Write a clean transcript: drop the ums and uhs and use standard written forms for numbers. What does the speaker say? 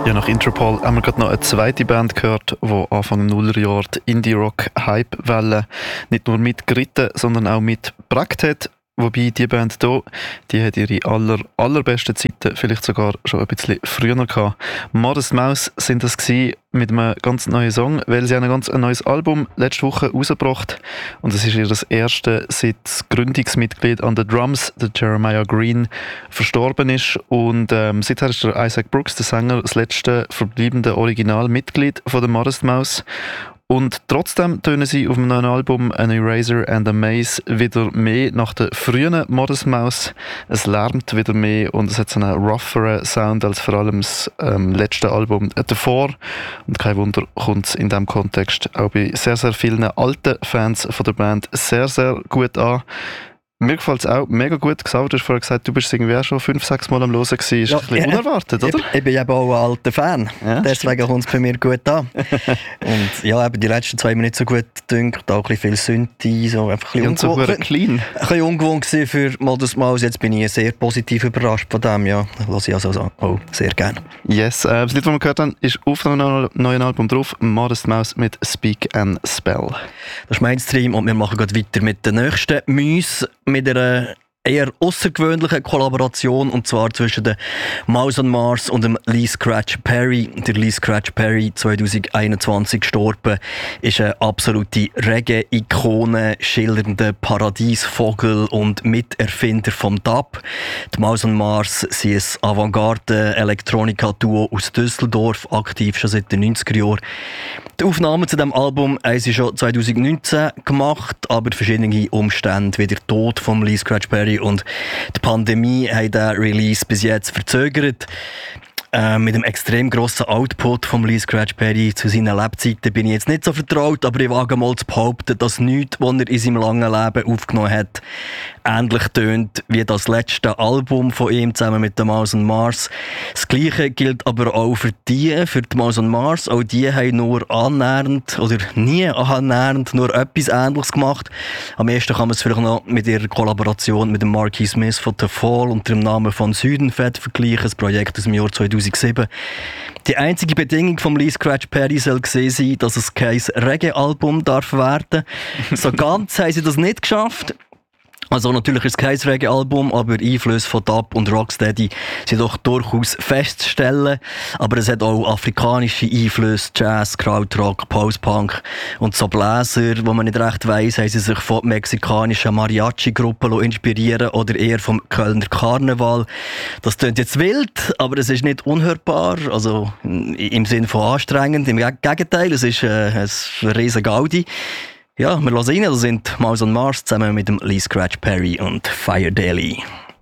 Ja, nach Interpol haben wir gerade noch eine zweite Band gehört, die Anfang Nullerjahre die Indie-Rock-Hype-Welle nicht nur mitgeritten, sondern auch mitgeprägt hat. Wobei die Band hier, die hat ihre allerbesten Zeiten vielleicht sogar schon ein bisschen früher gehabt. Modest Mouse sind das gewesen, mit einem ganz neuen Song, weil sie haben ein neues Album letzte Woche rausgebracht und es ist ihr das erste, seit das Gründungsmitglied an den Drums, der Jeremiah Green, verstorben ist und seither ist der Isaac Brooks, der Sänger, das letzte verbliebene Originalmitglied von der Modest Mouse. Und trotzdem tönen sie auf dem neuen Album An Eraser and a Maze wieder mehr nach der frühen Modest Mouse. Es lärmt wieder mehr und es hat so einen rougheren Sound als vor allem das letzte Album davor. Und kein Wunder, kommt es in diesem Kontext auch bei sehr, sehr vielen alten Fans von der Band sehr, sehr gut an. Mir gefällt es auch mega gut. Xaver, du hast vorhin gesagt, du bist irgendwie auch schon 5-6 Mal am Hören gewesen. Ist ein bisschen unerwartet, oder? Ich bin eben auch ein alter Fan. Ja, deswegen kommt es bei mir gut an. Und ja, eben die letzten 2 Minuten nicht so gut gedünkt. Auch ein bisschen viel Synthi. So einfach ein bisschen ungewohnt gewesen für Modest Mouse. Jetzt bin ich sehr positiv überrascht von dem. Ja, das höre ich also auch sehr gerne. Yes, das Lied, das wir gehört haben, ist auf einem neuen Album drauf. Modest Mouse mit Speak and Spell. Das ist Mainstream und wir machen gerade weiter mit den nächsten Mäusen. Mit einer eher außergewöhnliche Kollaboration, und zwar zwischen der Mouse on Mars und dem Lee Scratch Perry. Der Lee Scratch Perry, 2021 gestorben, ist eine absolute Reggae-Ikone, schildernder Paradiesvogel und Miterfinder vom Dub. Die Mouse on Mars sind ein Avantgarde-Elektronika-Duo aus Düsseldorf, aktiv schon seit den 90er Jahren. Die Aufnahmen zu diesem Album haben sie schon 2019 gemacht, aber verschiedene Umstände wie der Tod von Lee Scratch Perry und die Pandemie haben den Release bis jetzt verzögert. Mit dem extrem grossen Output von Lee Scratch Perry zu seinen Lebzeiten bin ich jetzt nicht so vertraut, aber ich wage mal zu behaupten, dass nichts, was er in seinem langen Leben aufgenommen hat, ähnlich tönt wie das letzte Album von ihm zusammen mit der Mouse on Mars. Das Gleiche gilt aber auch für die Mouse on Mars. Auch die haben nur annähernd oder nie annähernd nur etwas Ähnliches gemacht. Am ehesten kann man es vielleicht noch mit ihrer Kollaboration mit dem Marquis Smith von The Fall unter dem Namen von Südenfett vergleichen, ein Projekt aus dem Jahr 2007. Die einzige Bedingung vom Lee Scratch Perry soll gesehen sein, dass es kein Reggae-Album darf werden. So ganz haben sie das nicht geschafft. Also natürlich ist es kein Reggae-Album, aber Einflüsse von Dub und Rocksteady sind doch durchaus festzustellen. Aber es hat auch afrikanische Einflüsse, Jazz, Krautrock, Post-Punk und so Bläser, wo man nicht recht weiss, haben sie sich von mexikanischen Mariachi-Gruppen inspirieren oder eher vom Kölner Karneval. Das klingt jetzt wild, aber es ist nicht unhörbar, also im Sinne von anstrengend. Im Gegenteil, es ist ein riesen Gaudi. Ja, wir hören rein, das sind Mouse on Mars zusammen mit dem Lee Scratch Perry und Fire Daily.